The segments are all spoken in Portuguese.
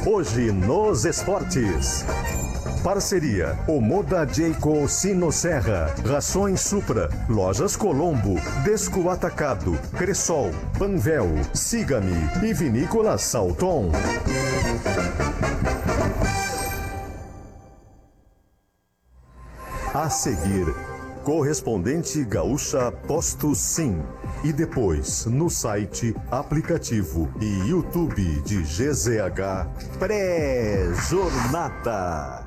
Hoje nos esportes. Parceria Omoda Jayco Sinosserra, Rações Supra, Lojas Colombo, Desco Atacado, Cressol, Panvel, Siga-me e Vinícola Salton. A seguir, Correspondente Gaúcha Posto Sim. E depois, no site, aplicativo e YouTube de GZH, Pré-Jornada.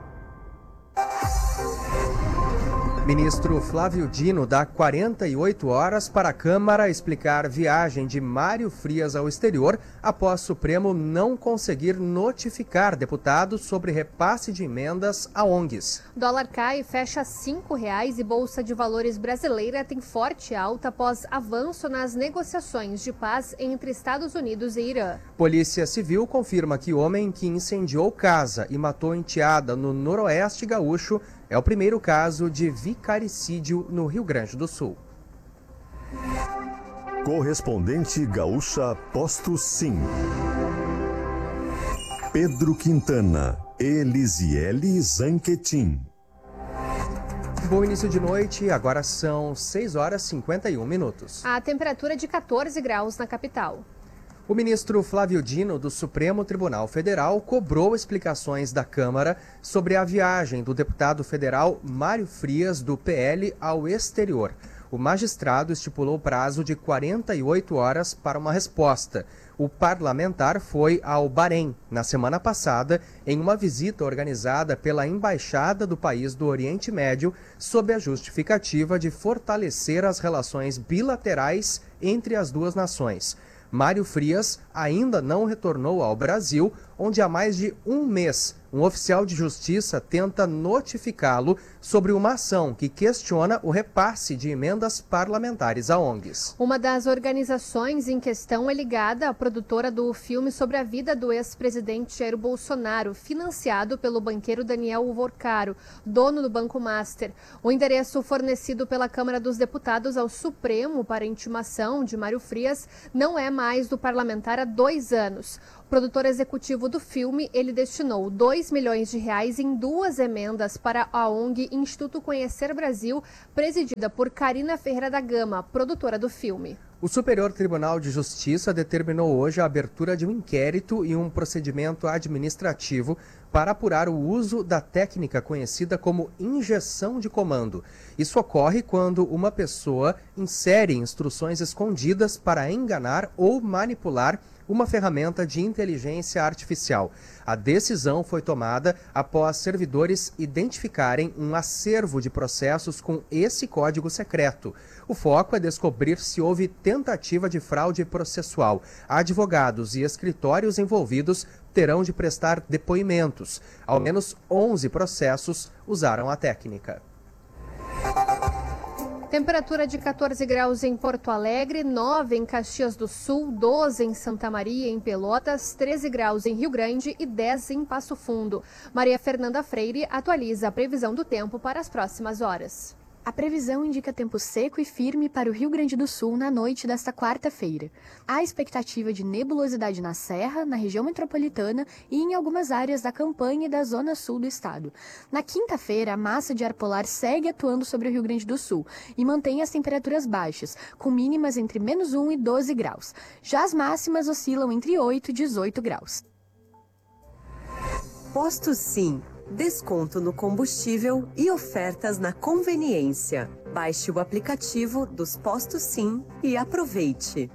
Ministro Flávio Dino dá 48 horas para a Câmara explicar viagem de Mário Frias ao exterior após Supremo não conseguir notificar deputados sobre repasse de emendas a ONGs. Dólar cai e fecha a R$ 5,00 e Bolsa de Valores brasileira tem forte alta após avanço nas negociações de paz entre Estados Unidos e Irã. Polícia Civil confirma que o homem que incendiou casa e matou enteada no noroeste gaúcho é o primeiro caso de vicaricídio no Rio Grande do Sul. Correspondente Gaúcha Posto Sim. Pedro Quintana, Elisiele Zanquetin. Bom início de noite, agora são 6 horas e 51 minutos. A temperatura é de 14 graus na capital. O ministro Flávio Dino, do Supremo Tribunal Federal, cobrou explicações da Câmara sobre a viagem do deputado federal Mário Frias, do PL, ao exterior. O magistrado estipulou prazo de 48 horas para uma resposta. O parlamentar foi ao Bahrein, na semana passada, em uma visita organizada pela Embaixada do país do Oriente Médio, sob a justificativa de fortalecer as relações bilaterais entre as duas nações. Mário Frias ainda não retornou ao Brasil, onde há mais de um mês um oficial de justiça tenta notificá-lo sobre uma ação que questiona o repasse de emendas parlamentares a ONGs. Uma das organizações em questão é ligada à produtora do filme sobre a vida do ex-presidente Jair Bolsonaro, financiado pelo banqueiro Daniel Vorcaro, dono do Banco Master. O endereço fornecido pela Câmara dos Deputados ao Supremo para intimação de Mário Frias não é mais do parlamentar há 2 anos. O produtor executivo do filme, ele destinou R$2 milhões em 2 emendas para a ONG Instituto Conhecer Brasil, presidida por Carina Ferreira da Gama, produtora do filme. O Superior Tribunal de Justiça determinou hoje a abertura de um inquérito e um procedimento administrativo para apurar o uso da técnica conhecida como injeção de comando. Isso ocorre quando uma pessoa insere instruções escondidas para enganar ou manipular uma ferramenta de inteligência artificial. A decisão foi tomada após servidores identificarem um acervo de processos com esse código secreto. O foco é descobrir se houve tentativa de fraude processual. Advogados e escritórios envolvidos terão de prestar depoimentos. Ao menos 11 processos usaram a técnica. Temperatura de 14 graus em Porto Alegre, 9 em Caxias do Sul, 12 em Santa Maria, em Pelotas, 13 graus em Rio Grande e 10 em Passo Fundo. Maria Fernanda Freire atualiza a previsão do tempo para as próximas horas. A previsão indica tempo seco e firme para o Rio Grande do Sul na noite desta quarta-feira. Há expectativa de nebulosidade na Serra, na região metropolitana e em algumas áreas da campanha e da zona sul do estado. Na quinta-feira, a massa de ar polar segue atuando sobre o Rio Grande do Sul e mantém as temperaturas baixas, com mínimas entre -1 e 12 graus. Já as máximas oscilam entre 8 e 18 graus. Posto Sim. Desconto no combustível e ofertas na conveniência. Baixe o aplicativo dos Postos Sim e aproveite.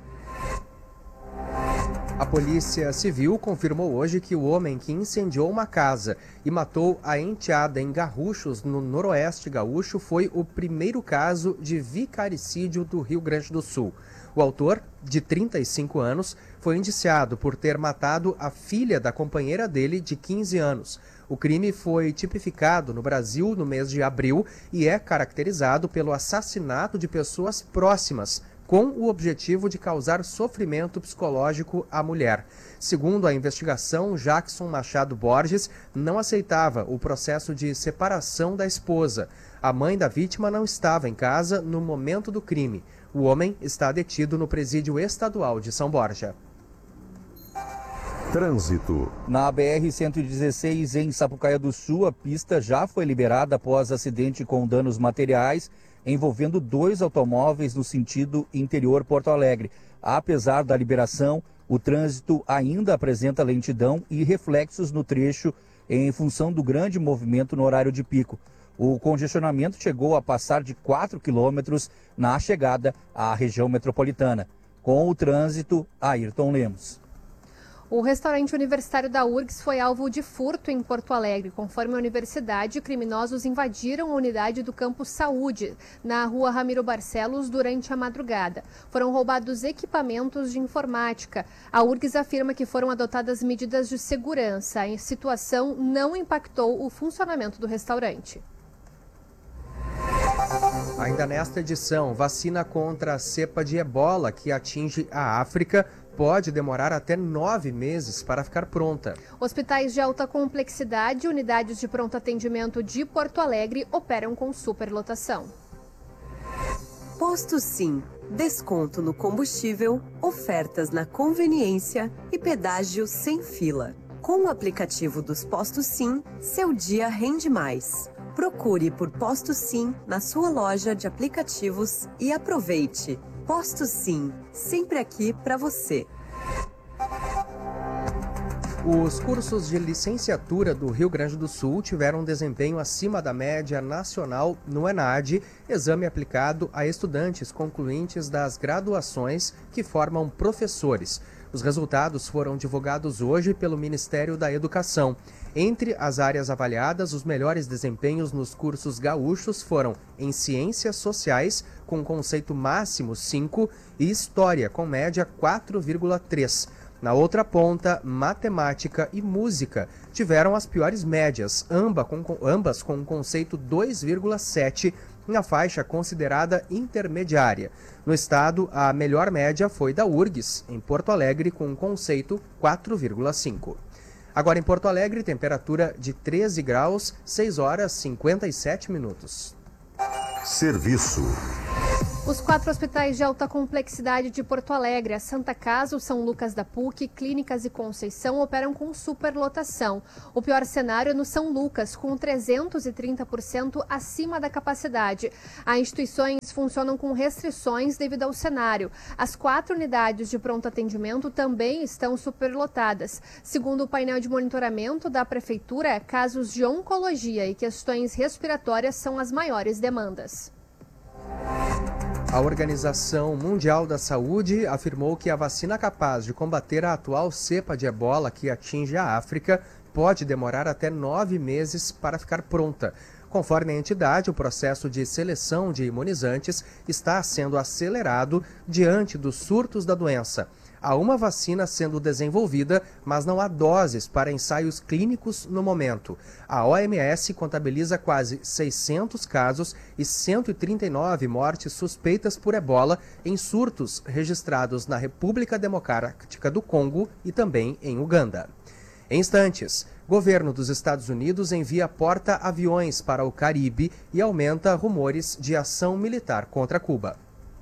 A Polícia Civil confirmou hoje que o homem que incendiou uma casa e matou a enteada em Garruchos, no noroeste gaúcho, foi o primeiro caso de vicaricídio do Rio Grande do Sul. O autor, de 35 anos, foi indiciado por ter matado a filha da companheira dele, de 15 anos. O crime foi tipificado no Brasil no mês de abril e é caracterizado pelo assassinato de pessoas próximas, com o objetivo de causar sofrimento psicológico à mulher. Segundo a investigação, Jackson Machado Borges não aceitava o processo de separação da esposa. A mãe da vítima não estava em casa no momento do crime. O homem está detido no presídio estadual de São Borja. Trânsito. Na BR-116, em Sapucaia do Sul, a pista já foi liberada após acidente com danos materiais envolvendo 2 automóveis no sentido interior Porto Alegre. Apesar da liberação, o trânsito ainda apresenta lentidão e reflexos no trecho em função do grande movimento no horário de pico. O congestionamento chegou a passar de 4 quilômetros na chegada à região metropolitana. Com o trânsito, Ayrton Lemos. O restaurante universitário da URGS foi alvo de furto em Porto Alegre. Conforme a universidade, criminosos invadiram a unidade do Campus Saúde, na rua Ramiro Barcelos, durante a madrugada. Foram roubados equipamentos de informática. A URGS afirma que foram adotadas medidas de segurança. A situação não impactou o funcionamento do restaurante. Ainda nesta edição, vacina contra a cepa de ebola que atinge a África pode demorar até 9 meses para ficar pronta. Hospitais de alta complexidade e unidades de pronto atendimento de Porto Alegre operam com superlotação. Posto Sim, desconto no combustível, ofertas na conveniência e pedágio sem fila. Com o aplicativo dos Postos Sim, seu dia rende mais. Procure por Posto Sim na sua loja de aplicativos e aproveite. Posto Sim, sempre aqui para você. Os cursos de licenciatura do Rio Grande do Sul tiveram um desempenho acima da média nacional no ENAD, exame aplicado a estudantes concluintes das graduações que formam professores. Os resultados foram divulgados hoje pelo Ministério da Educação. Entre as áreas avaliadas, os melhores desempenhos nos cursos gaúchos foram em Ciências Sociais, com conceito máximo 5, e História, com média 4,3. Na outra ponta, Matemática e Música tiveram as piores médias, ambas com conceito 2,7, na faixa considerada intermediária. No estado, a melhor média foi da URGS, em Porto Alegre, com conceito 4,5. Agora em Porto Alegre, temperatura de 13 graus, 6 horas 57 minutos. Serviço. Os 4 hospitais de alta complexidade de Porto Alegre, a Santa Casa, o São Lucas da PUC, Clínicas e Conceição operam com superlotação. O pior cenário é no São Lucas, com 330% acima da capacidade. As instituições funcionam com restrições devido ao cenário. As 4 unidades de pronto atendimento também estão superlotadas. Segundo o painel de monitoramento da Prefeitura, casos de oncologia e questões respiratórias são as maiores demandas. A Organização Mundial da Saúde afirmou que a vacina capaz de combater a atual cepa de ebola que atinge a África pode demorar até 9 meses para ficar pronta. Conforme a entidade, o processo de seleção de imunizantes está sendo acelerado diante dos surtos da doença. Há uma vacina sendo desenvolvida, mas não há doses para ensaios clínicos no momento. A OMS contabiliza quase 600 casos e 139 mortes suspeitas por ebola em surtos registrados na República Democrática do Congo e também em Uganda. Em instantes, governo dos Estados Unidos envia porta-aviões para o Caribe e aumenta rumores de ação militar contra Cuba.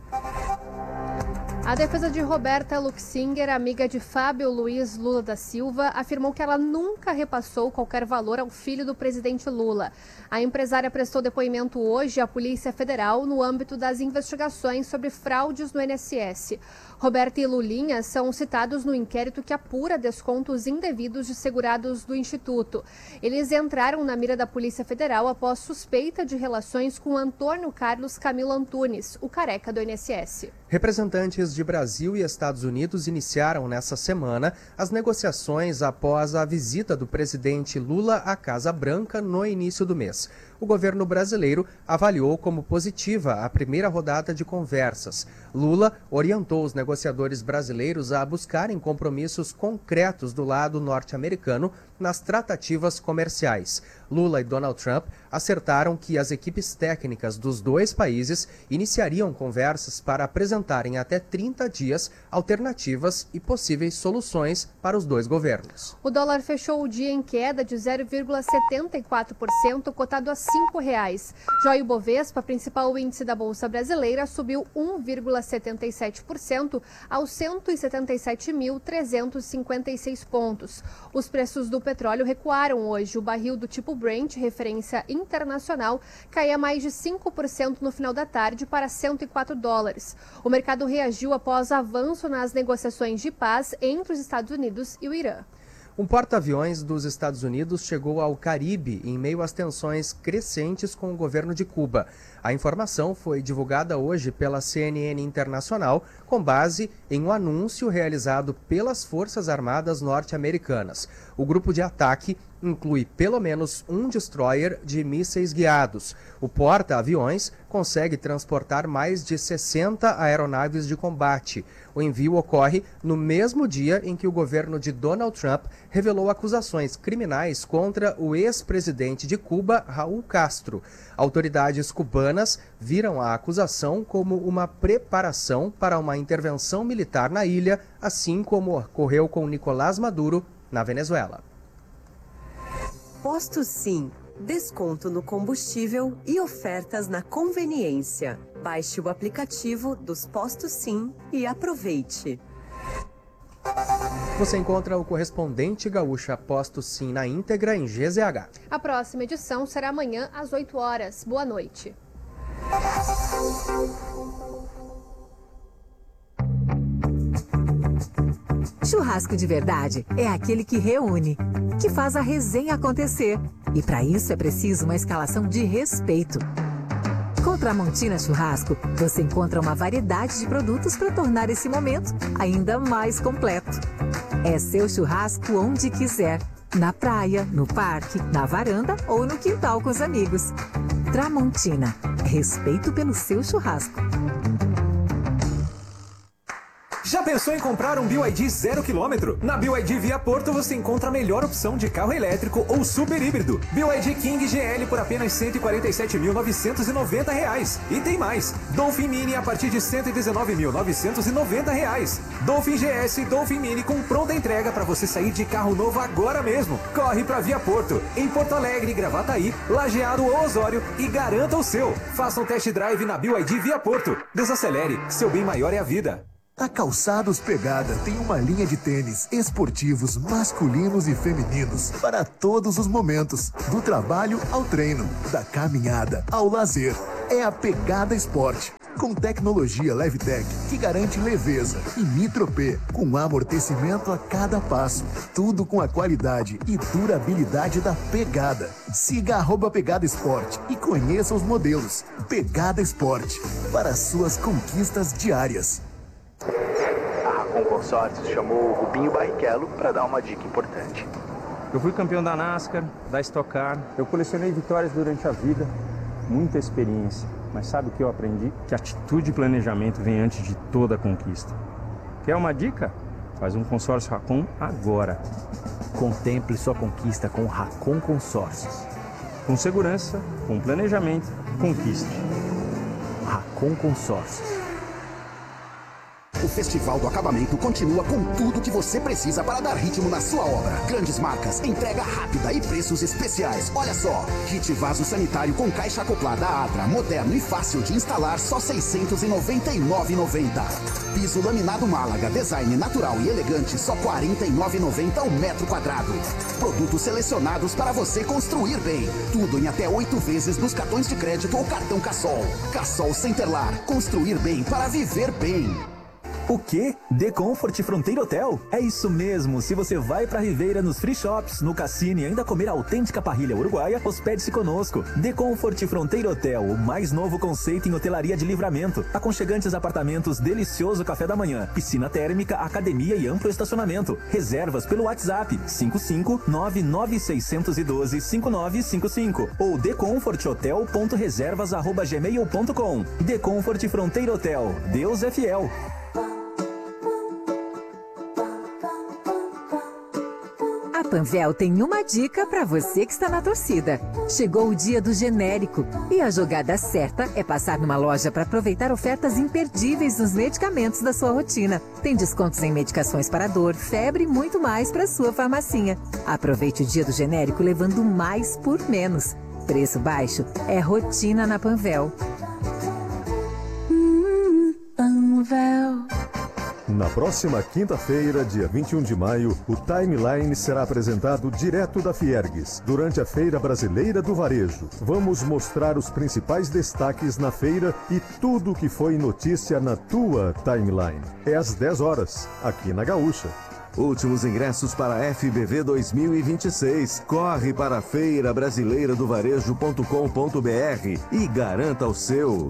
A defesa de Roberta Luxinger, amiga de Fábio Luiz Lula da Silva, afirmou que ela nunca repassou qualquer valor ao filho do presidente Lula. A empresária prestou depoimento hoje à Polícia Federal no âmbito das investigações sobre fraudes no INSS. Roberta e Lulinha são citados no inquérito que apura descontos indevidos de segurados do Instituto. Eles entraram na mira da Polícia Federal após suspeita de relações com Antônio Carlos Camilo Antunes, o careca do INSS. Representantes de Brasil e Estados Unidos iniciaram nessa semana as negociações após a visita do presidente Lula à Casa Branca no início do mês. O governo brasileiro avaliou como positiva a primeira rodada de conversas. Lula orientou os negociadores brasileiros a buscarem compromissos concretos do lado norte-americano nas tratativas comerciais. Lula e Donald Trump acertaram que as equipes técnicas dos dois países iniciariam conversas para apresentarem até 30 dias alternativas e possíveis soluções para os dois governos. O dólar fechou o dia em queda de 0,74%, cotado a R$ 5,00. Já o Ibovespa, principal índice da Bolsa Brasileira, subiu 1,77% aos 177.356 pontos. Os preços do petróleo recuaram hoje. O barril do tipo Brent, referência internacional, caía mais de 5% no final da tarde para $104. O mercado reagiu após avanço nas negociações de paz entre os Estados Unidos e o Irã. Um porta-aviões dos Estados Unidos chegou ao Caribe em meio às tensões crescentes com o governo de Cuba. A informação foi divulgada hoje pela CNN Internacional com base em um anúncio realizado pelas Forças Armadas norte-americanas. O grupo de ataque inclui pelo menos um destroyer de mísseis guiados. O porta-aviões consegue transportar mais de 60 aeronaves de combate. O envio ocorre no mesmo dia em que o governo de Donald Trump revelou acusações criminais contra o ex-presidente de Cuba, Raul Castro. Autoridades cubanas viram a acusação como uma preparação para uma intervenção militar na ilha, assim como ocorreu com Nicolás Maduro na Venezuela. Posto Sim. Desconto no combustível e ofertas na conveniência. Baixe o aplicativo dos Postos Sim e aproveite. Você encontra o correspondente Gaúcha Posto Sim na íntegra em GZH. A próxima edição será amanhã às 8 horas. Boa noite. Churrasco de verdade é aquele que reúne, que faz a resenha acontecer. E para isso é preciso uma escalação de respeito. Com Tramontina Churrasco, você encontra uma variedade de produtos para tornar esse momento ainda mais completo. É seu churrasco onde quiser, na praia, no parque, na varanda ou no quintal com os amigos. Tramontina, respeito pelo seu churrasco. Já pensou em comprar um BYD 0 km? Na BYD Via Porto você encontra a melhor opção de carro elétrico ou super híbrido. BYD King GL por apenas R$ 147.990. E tem mais! Dolphin Mini a partir de R$ 119.990. Dolphin GS e Dolphin Mini com pronta entrega para você sair de carro novo agora mesmo. Corre para Via Porto, em Porto Alegre, Gravataí, Lajeado ou Osório e garanta o seu. Faça um test drive na BYD Via Porto. Desacelere, seu bem maior é a vida. A Calçados Pegada tem uma linha de tênis esportivos masculinos e femininos para todos os momentos, do trabalho ao treino, da caminhada ao lazer. É a Pegada Sport, com tecnologia Levtech que garante leveza e Nitropê, com amortecimento a cada passo. Tudo com a qualidade e durabilidade da Pegada. Siga @Pegada Sport e conheça os modelos. Pegada Sport, para suas conquistas diárias. A Racon Consórcios chamou o Rubinho Barrichello para dar uma dica importante. Eu fui campeão da NASCAR, da Stock Car. Eu colecionei vitórias durante a vida, muita experiência. Mas sabe o que eu aprendi? Que atitude e planejamento vem antes de toda a conquista. Quer uma dica? Faz um consórcio Racon agora. Contemple sua conquista com o Racon Consórcios. Com segurança, com planejamento, conquiste. Racon Consórcios. O Festival do Acabamento continua com tudo que você precisa para dar ritmo na sua obra. Grandes marcas, entrega rápida e preços especiais. Olha só, kit vaso sanitário com caixa acoplada Adra, moderno e fácil de instalar, só R$ 699,90. Piso laminado Málaga, design natural e elegante, só R$ 49,90 o metro quadrado. Produtos selecionados para você construir bem. Tudo em até 8 vezes nos cartões de crédito ou cartão Cassol. Cassol Centerlar, construir bem para viver bem. O quê? The Comfort Fronteira Hotel? É isso mesmo, se você vai pra Ribeira nos free shops, no cassino e ainda comer a autêntica parrilha uruguaia, hospede-se conosco. The Comfort Fronteira Hotel, o mais novo conceito em hotelaria de Livramento. Aconchegantes apartamentos, delicioso café da manhã, piscina térmica, academia e amplo estacionamento. Reservas pelo WhatsApp 55996125955 ou thecomforthotel.reservas@gmail.com. The Comfort Fronteira Hotel. Deus é fiel. A Panvel tem uma dica para você que está na torcida. Chegou o dia do genérico e a jogada certa é passar numa loja para aproveitar ofertas imperdíveis nos medicamentos da sua rotina. Tem descontos em medicações para dor, febre e muito mais para sua farmacinha. Aproveite o dia do genérico levando mais por menos. Preço baixo é rotina na Panvel. Panvel. Na próxima quinta-feira, dia 21 de maio, o Timeline será apresentado direto da Fiergues, durante a Feira Brasileira do Varejo. Vamos mostrar os principais destaques na feira e tudo o que foi notícia na tua Timeline. É às 10 horas, aqui na Gaúcha. Últimos ingressos para a FBV 2026. Corre para feirabrasileiradovarejo.com.br e garanta o seu.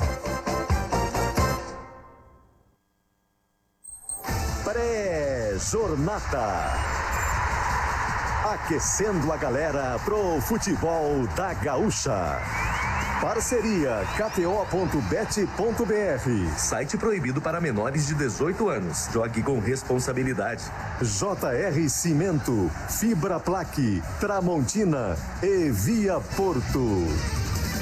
Pré-jornada. Aquecendo a galera pro futebol da Gaúcha. Parceria KTO.bet.br. Site proibido para menores de 18 anos. Jogue com responsabilidade. JR Cimento, Fibra Plaque, Tramontina e Via Porto.